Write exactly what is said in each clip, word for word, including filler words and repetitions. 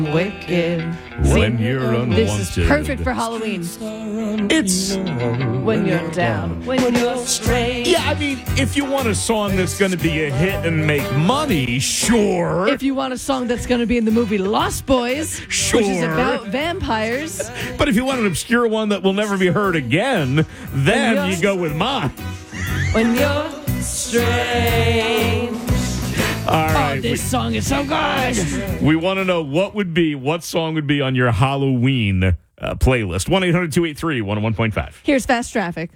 wicked. When you're unwanted. This is perfect for Halloween. It's... When you're down. When you're straight. Yeah, I mean, if you want a song that's going to be a hit and make money, sure. If you want a song that's going to be in the movie Lost Boys, Sure. which is about vampires. But if you want an obscure one that will never be heard again, then you're- you go with mine. When you're strange. All right. Oh, this song is so good. We, we want to know what would be, what song would be on your Halloween uh, playlist. one eight hundred two eight three one oh one point five. Here's Fast Traffic.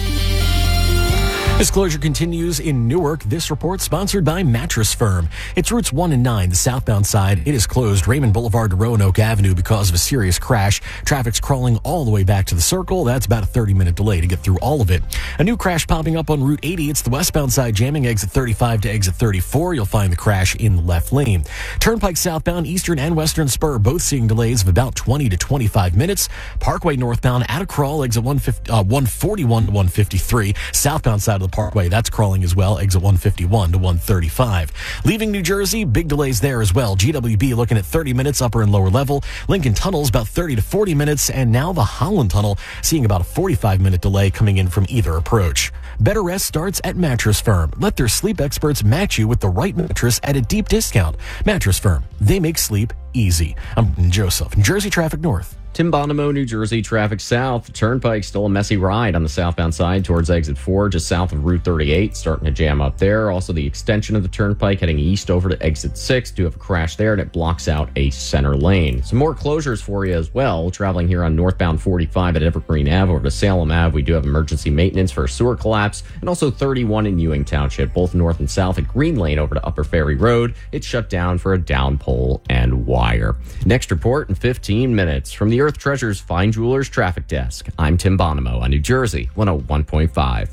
Disclosure continues in Newark. This report sponsored by Mattress Firm. It's routes one and nine, the southbound side. It is closed Raymond Boulevard to Roanoke Avenue because of a serious crash. Traffic's crawling all the way back to the circle. That's about a thirty-minute delay to get through all of it. A new crash popping up on Route eighty. It's the westbound side jamming exit thirty-five to exit thirty-four. You'll find the crash in the left lane. Turnpike southbound, eastern and western spur, both seeing delays of about twenty to twenty-five minutes. Parkway northbound at a crawl, exit one forty-one to one fifty-three. Southbound side of the Parkway, that's crawling as well, exit one fifty-one to one thirty-five. Leaving New Jersey, big delays there as well. G W B looking at thirty minutes upper and lower level. Lincoln Tunnel's about thirty to forty minutes, and now the Holland Tunnel seeing about a forty-five minute delay coming in from either approach. Better rest starts at Mattress Firm. Let their sleep experts match you with the right mattress at a deep discount. Mattress Firm, they make sleep easy. I'm Joseph, New Jersey Traffic North. Tim Bonomo, New Jersey traffic south. Turnpike still a messy ride on the southbound side towards exit four, just south of Route thirty-eight, starting to jam up there. Also, the extension of the Turnpike heading east over to exit six. Do have a crash there, and it blocks out a center lane. Some more closures for you as well. Traveling here on northbound forty-five at Evergreen Ave over to Salem Ave. We do have emergency maintenance for a sewer collapse, and also thirty-one in Ewing Township, both north and south at Green Lane over to Upper Ferry Road. It's shut down for a down pole and wire. Next report in fifteen minutes from the Earth Treasures Fine Jewelers Traffic Desk. I'm Tim Bonomo on New Jersey one oh one point five.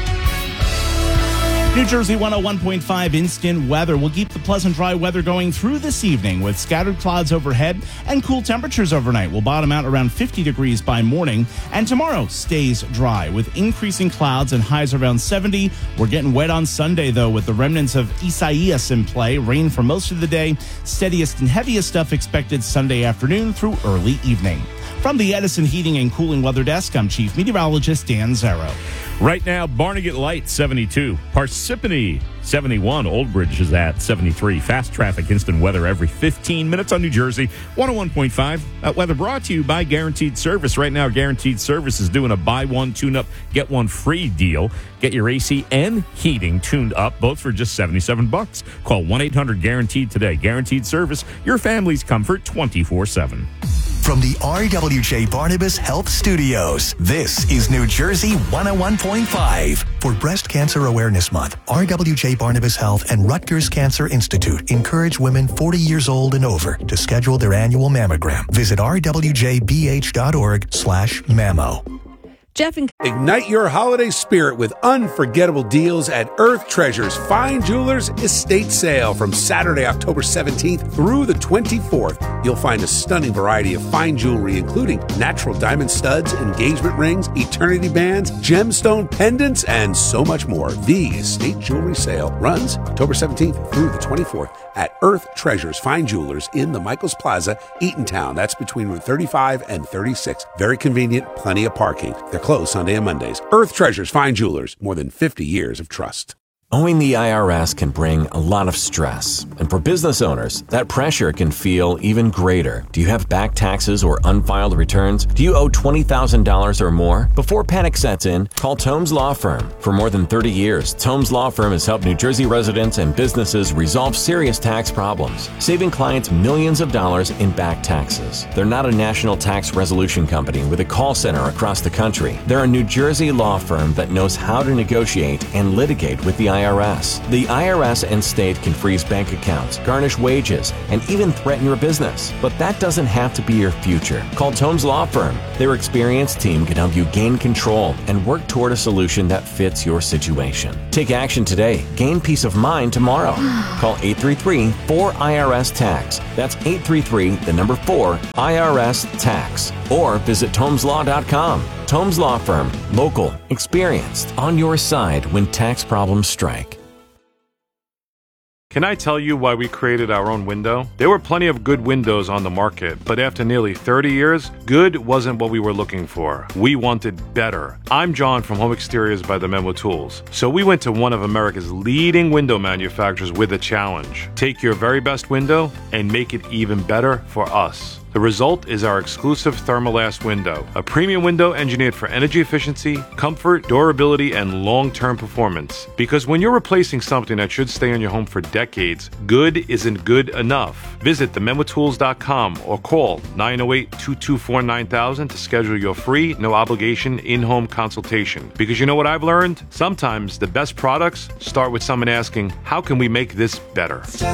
New Jersey one oh one point five instant weather will keep the pleasant dry weather going through this evening with scattered clouds overhead and cool temperatures overnight. Will bottom out around fifty degrees by morning, and tomorrow stays dry with increasing clouds and highs around seventy. We're getting wet on Sunday though with the remnants of Isaias in play. Rain for most of the day. Steadiest and heaviest stuff expected Sunday afternoon through early evening. From the Edison Heating and Cooling Weather Desk, I'm Chief Meteorologist Dan Zarrow. Right now, Barnegat Light, seventy-two. Parsippany, seventy-one. Old Bridge is at seventy-three. Fast traffic, instant weather every fifteen minutes on New Jersey. one oh one point five. That weather brought to you by Guaranteed Service. Right now, Guaranteed Service is doing a buy one, tune up, get one free deal. Get your A C and heating tuned up, both for just seventy-seven bucks. Call one eight hundred guaranteed today. Guaranteed Service, your family's comfort twenty-four seven. From the R W J Barnabas Health Studios, this is New Jersey one oh one point five. For Breast Cancer Awareness Month, R W J Barnabas Health and Rutgers Cancer Institute encourage women forty years old and over to schedule their annual mammogram. Visit rwjbh.org slash mammo. Jeff and Ignite your holiday spirit with unforgettable deals at Earth Treasures Fine Jewelers Estate Sale from Saturday, October seventeenth through the twenty-fourth. You'll find a stunning variety of fine jewelry, including natural diamond studs, engagement rings, eternity bands, gemstone pendants, and so much more. The Estate Jewelry Sale runs October seventeenth through the twenty-fourth at Earth Treasures Fine Jewelers in the Michaels Plaza, Eatontown. That's between Route thirty-five and thirty-six. Very convenient, plenty of parking. They're closed Sunday and Mondays. Earth Treasures Fine Jewelers, more than fifty years of trust. Owing the I R S can bring a lot of stress, and for business owners, that pressure can feel even greater. Do you have back taxes or unfiled returns? Do you owe twenty thousand dollars or more? Before panic sets in, call Tomes Law Firm. For more than thirty years, Tomes Law Firm has helped New Jersey residents and businesses resolve serious tax problems, saving clients millions of dollars in back taxes. They're not a national tax resolution company with a call center across the country. They're a New Jersey law firm that knows how to negotiate and litigate with the I R S. The I R S and state can freeze bank accounts, garnish wages, and even threaten your business. But that doesn't have to be your future. Call Tomes Law Firm. Their experienced team can help you gain control and work toward a solution that fits your situation. Take action today. Gain peace of mind tomorrow. Call eight three three, four I R S tax. That's eight three three, the number four, I R S tax. Or visit tomes law dot com. Tomes Law Firm. Local, experienced, on your side when tax problems strike. Can I tell you why we created our own window? There were plenty of good windows on the market, but after nearly thirty years, good wasn't what we were looking for. We wanted better. I'm John from Home Exteriors by the Memo Tools. So we went to one of America's leading window manufacturers with a challenge. Take your very best window and make it even better for us. The result is our exclusive Thermalast window, a premium window engineered for energy efficiency, comfort, durability, and long-term performance. Because when you're replacing something that should stay in your home for decades, good isn't good enough. Visit the memo tools dot com or call nine oh eight, two two four, nine thousand to schedule your free, no-obligation, in-home consultation. Because you know what I've learned? Sometimes the best products start with someone asking, how can we make this better?